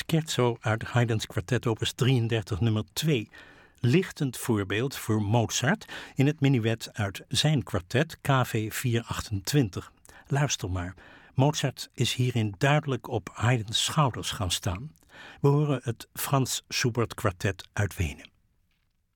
scherzo uit Haydn's kwartet opus 33 nummer 2. Lichtend voorbeeld voor Mozart in het minuet uit zijn kwartet KV 428. Luister maar. Mozart is hierin duidelijk op Haydn's schouders gaan staan. We horen het Frans Schubert kwartet uit Wenen.